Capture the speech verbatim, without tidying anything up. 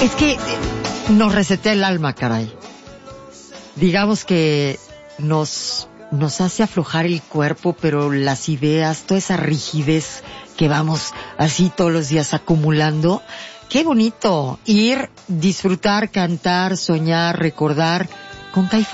Es que nos resetea el alma, caray. Digamos que nos, nos hace aflojar el cuerpo, pero las ideas, toda esa rigidez que vamos así todos los días acumulando. Qué bonito ir, disfrutar, cantar, soñar, recordar con Caifanes.